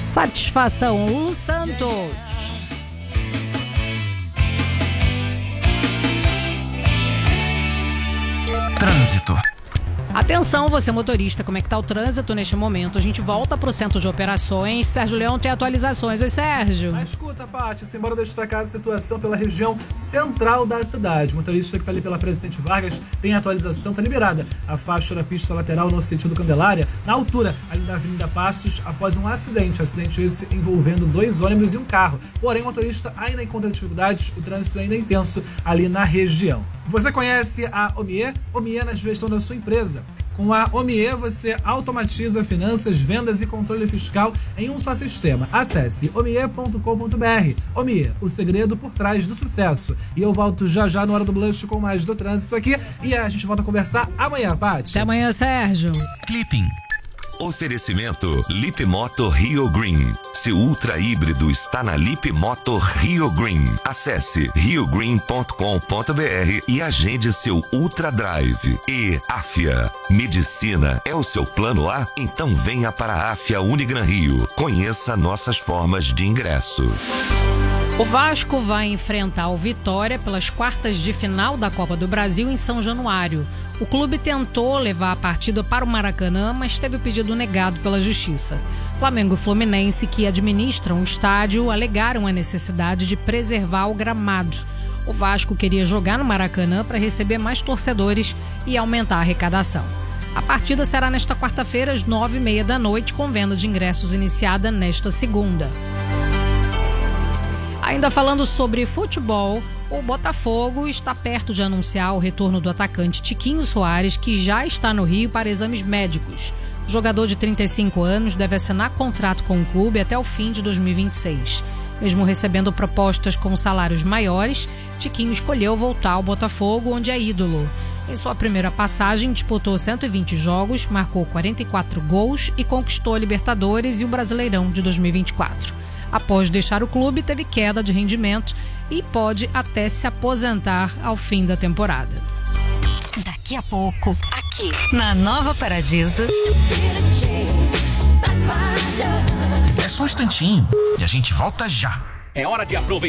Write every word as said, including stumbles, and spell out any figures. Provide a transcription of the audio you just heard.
Satisfação, Lu Santos. Trânsito. Atenção, você motorista, como é que tá o trânsito neste momento? A gente volta pro centro de operações. Sérgio Leão tem atualizações. Oi, Sérgio. Mas escuta, Paty, assim, bora destacar a situação pela região central da cidade. O motorista que tá ali pela Presidente Vargas tem atualização, tá liberada a faixa da pista lateral no sentido Candelária, na altura ali da Avenida Passos, após um acidente. Acidente esse envolvendo dois ônibus e um carro. Porém, o motorista ainda encontra dificuldades, o trânsito ainda é intenso ali na região. Você conhece a Omie? Omie na gestão da sua empresa. Com a Omie, você automatiza finanças, vendas e controle fiscal em um só sistema. Acesse omie ponto com ponto br. Omie, o segredo por trás do sucesso. E eu volto já já no Hora do Blush com mais do trânsito aqui. E a gente volta a conversar amanhã, Paty. Até amanhã, Sérgio. Clipping. Oferecimento Lip Moto Rio Green. Seu ultra híbrido está na Lip Moto Rio Green. Acesse rio green ponto com ponto br e agende seu Ultra Drive. E Afia. Medicina é o seu plano A? Então venha para a Afia Unigran Rio. Conheça nossas formas de ingresso. O Vasco vai enfrentar o Vitória pelas quartas de final da Copa do Brasil em São Januário. O clube tentou levar a partida para o Maracanã, mas teve o pedido negado pela Justiça. Flamengo e Fluminense, que administram o estádio, alegaram a necessidade de preservar o gramado. O Vasco queria jogar no Maracanã para receber mais torcedores e aumentar a arrecadação. A partida será nesta quarta-feira, às nove e meia da noite, com venda de ingressos iniciada nesta segunda. Ainda falando sobre futebol, o Botafogo está perto de anunciar o retorno do atacante Tiquinho Soares, que já está no Rio para exames médicos. O jogador de trinta e cinco anos deve assinar contrato com o clube até o fim de dois mil e vinte e seis. Mesmo recebendo propostas com salários maiores, Tiquinho escolheu voltar ao Botafogo, onde é ídolo. Em sua primeira passagem, disputou cento e vinte jogos, marcou quarenta e quatro gols e conquistou a Libertadores e o Brasileirão de dois mil e vinte e quatro. Após deixar o clube, teve queda de rendimento e pode até se aposentar ao fim da temporada. Daqui a pouco, aqui na Nova Paradiso. É só um instantinho e a gente volta já. É hora de aproveitar.